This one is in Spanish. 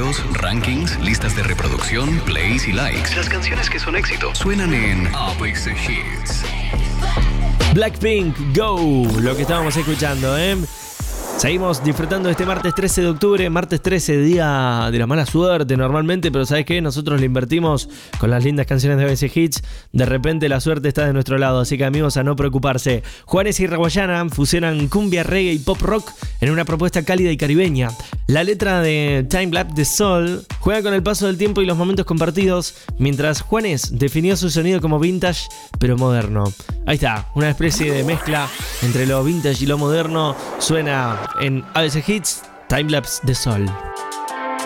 videos, rankings, listas de reproducción, plays y likes. Las canciones que son éxito suenan en ABC Hits. Blackpink, Go, lo que estábamos escuchando, Seguimos disfrutando este martes 13 de octubre, martes 13, día de la mala suerte normalmente, pero ¿sabes qué? Nosotros le invertimos con las lindas canciones de ABC Hits, de repente la suerte está de nuestro lado, así que amigos, a no preocuparse. Juanes y Raguayana fusionan cumbia, reggae y pop rock en una propuesta cálida y caribeña. La letra de Time Lapse de Sol juega con el paso del tiempo y los momentos compartidos, mientras Juanes definió su sonido como vintage, pero moderno. Ahí está, una especie de mezcla entre lo vintage y lo moderno, suena en ABC Hits, Time Lapse de Sol.